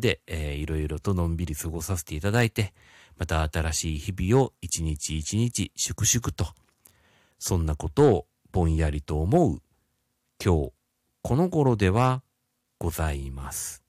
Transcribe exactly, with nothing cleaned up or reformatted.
で、えー、いろいろとのんびり過ごさせていただいて、また新しい日々を一日一日粛々と、そんなことをぼんやりと思う今日この頃ではございます。